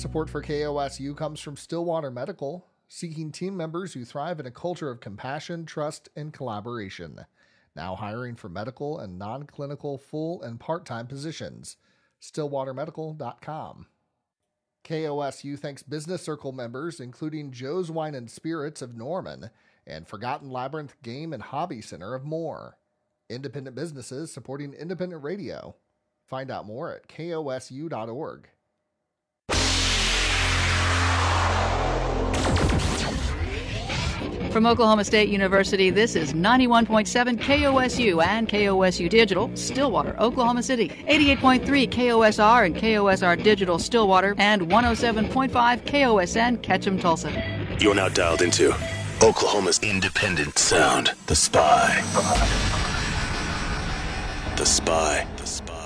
Support for KOSU comes from Stillwater Medical, seeking team members who thrive in a culture of compassion, trust, and collaboration. Now hiring for medical and non-clinical full and part-time positions. StillwaterMedical.com. KOSU thanks Business Circle members, including Joe's Wine and Spirits of Norman and Forgotten Labyrinth Game and Hobby Center of Moore. Independent businesses supporting independent radio. Find out more at kosu.org. From Oklahoma State University, this is 91.7 KOSU and KOSU Digital, Stillwater, Oklahoma City, 88.3 KOSR and KOSR Digital, Stillwater, and 107.5 KOSN, Ketchum, Tulsa. You're now dialed into Oklahoma's independent sound, The Spy. The Spy.